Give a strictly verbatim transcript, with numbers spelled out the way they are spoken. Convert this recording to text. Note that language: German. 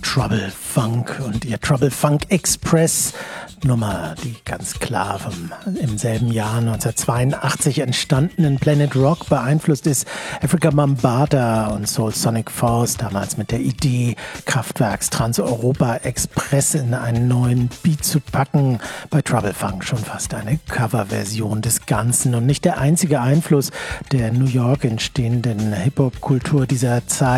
Trouble Funk und ihr Trouble Funk Express Nummer, die ganz klar vom im selben Jahr neunzehnhundertzweiundachtzig entstandenen Planet Rock beeinflusst ist. Afrika Bambaataa und Soul Sonic Force, damals mit der Idee, Kraftwerks Trans-Europa Express in einen neuen Beat zu packen. Bei Trouble Funk schon fast eine Coverversion des Ganzen und nicht der einzige Einfluss der New York entstehenden Hip-Hop-Kultur dieser Zeit.